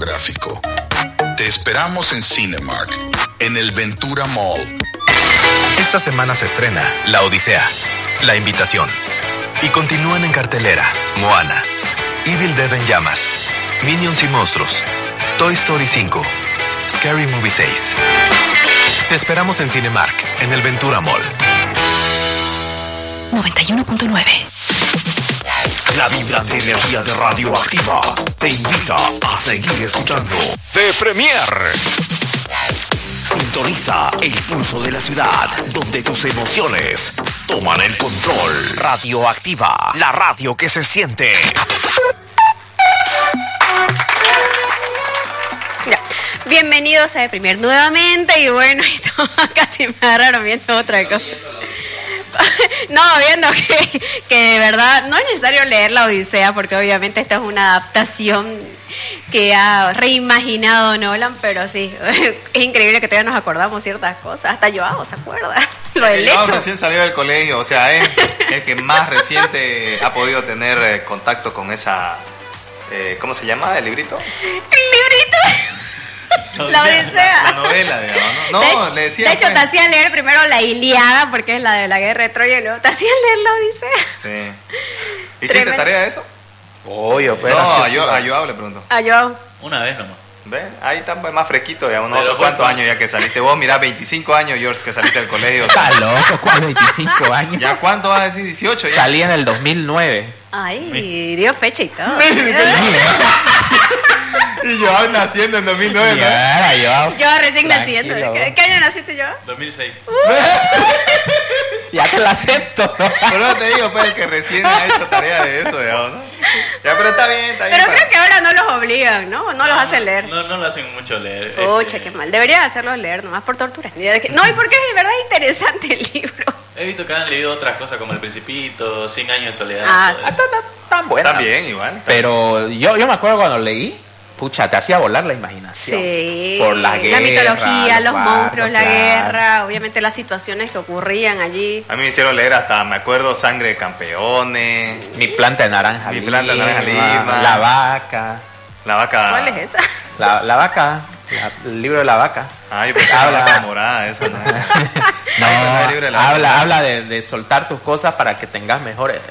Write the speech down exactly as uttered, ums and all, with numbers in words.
cinematográfico. Te esperamos en Cinemark, en el Ventura Mall. Esta semana se estrena La Odisea, La Invitación. Y continúan en cartelera Moana, Evil Dead en llamas, Minions y monstruos, Toy Story cinco, Scary Movie seis. Te esperamos en Cinemark, en el Ventura Mall. noventa y uno punto nueve. La vibrante energía de Radioactiva te invita a seguir escuchando The Premier. Sintoniza el pulso de la ciudad, donde tus emociones toman el control. Radioactiva, la radio que se siente. Ya. Bienvenidos a The Premier nuevamente. Y bueno, esto casi me agarraron viendo otra cosa. No, viendo que, que de verdad no es necesario leer La Odisea, porque obviamente esta es una adaptación que ha reimaginado Nolan, pero sí, es increíble que todavía nos acordamos ciertas cosas. Hasta Joao se acuerda. Lo del Joao hecho. recién salió del colegio, o sea, es el que más reciente ha podido tener eh, contacto con esa... Eh, ¿Cómo se llama el librito? ¿El librito? La Odisea. La, la novela, digamos, ¿no? No, de, le decía. De hecho, pues, te hacían leer primero la Ilíada, porque es la de la guerra de Troya, y luego te hacían leer la Odisea. Sí. ¿Hiciste tarea de eso? Obvio, pero. No, a yo, a Joao le pregunto. A Joao. Una vez nomás. ¿Ves? Ahí está pues, más fresquito, ya unos Pero cuántos bueno. años ya que saliste. Vos mirá, veinticinco años, George, que saliste del colegio. Está loco, ¿cuál veinticinco años? ¿Ya cuánto vas a decir? dieciocho ya. Salí en el dos mil nueve. Ay, dio fecha y todo. Y Joao naciendo en dos mil nueve, ¿no? Ya, yo. Yo recién Tranquilo. naciendo. ¿Qué, ¿Qué año naciste yo? dos mil seis. Ya te lo acepto. Pero no te digo, pues, el que recién ha hecho tarea de eso, digamos, ¿no? Ya, pero está bien, está bien. Pero para- creo que ahora no los obligan, ¿no? No los hacen leer. No, no lo hacen mucho leer. Pucha, Este, qué mal. Debería hacerlos leer nomás por tortura. No, y porque es de verdad interesante el libro. He visto que han leído otras cosas como El Principito, Cien años de soledad. Ah, todo sí. eso. Tan buena. También, igual. Pero yo, yo me acuerdo cuando leí, pucha, te hacía volar la imaginación. Sí. Por la la guerra, mitología, los barcos, monstruos, la claro. guerra, obviamente las situaciones que ocurrían allí. A mí me hicieron leer hasta, me acuerdo, Sangre de Campeones, Mi planta de naranja Mi planta de naranja lima. La vaca. La vaca... ¿Cuál es esa? La, la vaca. la- el libro de la vaca. Ay, porque la Habla. vaca morada, esa no. No, no es el libro de la vaca. habla, habla de, de soltar tus cosas para que tengas mejores,